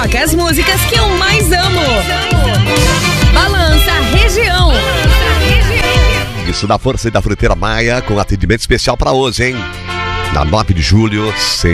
toca as músicas que eu mais amo. Balança Região. Isso da Força e da Fruteira Maia, com atendimento especial para hoje, hein? Na 9 de julho,